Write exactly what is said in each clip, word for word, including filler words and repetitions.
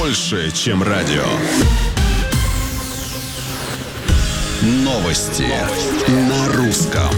больше, чем радио. Новости на русском.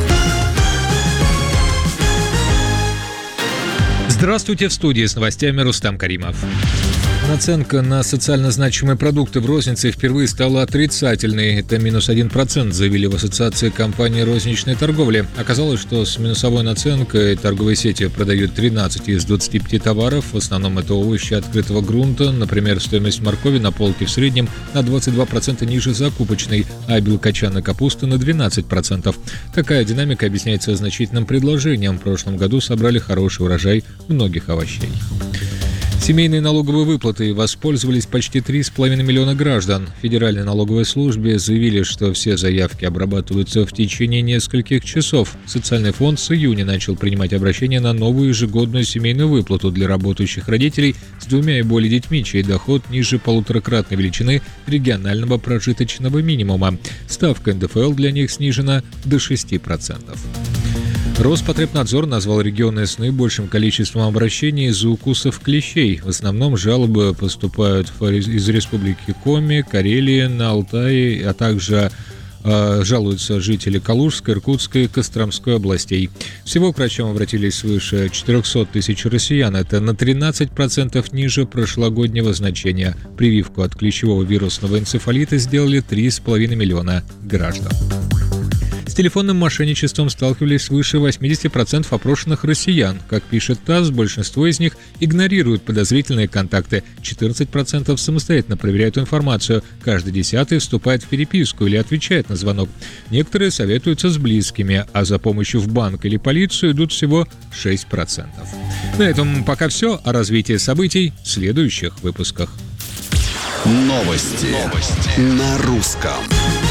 Здравствуйте, в студии с новостями Рустам Каримов. Наценка на социально значимые продукты в рознице впервые стала отрицательной. Это минус один процент, заявили в Ассоциации компаний розничной торговли. Оказалось, что с минусовой наценкой торговые сети продают тринадцать из двадцати пяти товаров. В основном это овощи открытого грунта. Например, стоимость моркови на полке в среднем на двадцать два процента ниже закупочной, а белокочанной капусты на двенадцать процентов. Такая динамика объясняется значительным предложением. В прошлом году собрали хороший урожай многих овощей. Семейной налоговой выплатой воспользовались почти три с половиной миллиона граждан. В Федеральной налоговой службе заявили, что все заявки обрабатываются в течение нескольких часов. Социальный фонд с июня начал принимать обращения на новую ежегодную семейную выплату для работающих родителей с двумя и более детьми, чей доход ниже полуторакратной величины регионального прожиточного минимума. Ставка эн дэ эф эл для них снижена до шести процентов. Роспотребнадзор назвал регионы с наибольшим количеством обращений из-за укусов клещей. В основном жалобы поступают из республики Коми, Карелии, на Алтае, а также э, жалуются жители Калужской, Иркутской и Костромской областей. Всего к врачам обратились свыше четырехсот тысяч россиян. Это на тринадцать процентов ниже прошлогоднего значения. Прививку от клещевого вирусного энцефалита сделали три с половиной миллиона граждан. С телефонным мошенничеством сталкивались свыше восемьдесят процентов опрошенных россиян. Как пишет ТАСС, большинство из них игнорируют подозрительные контакты. четырнадцать процентов самостоятельно проверяют информацию. Каждый десятый вступает в переписку или отвечает на звонок. Некоторые советуются с близкими, а за помощью в банк или полицию идут всего шесть процентов. На этом пока все. О развитии событий в следующих выпусках. Новости, Новости. На русском.